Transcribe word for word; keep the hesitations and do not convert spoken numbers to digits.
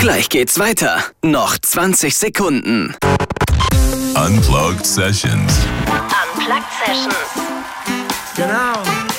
Gleich geht's weiter. Noch zwanzig Sekunden. Unplugged Sessions. Unplugged Sessions. Genau.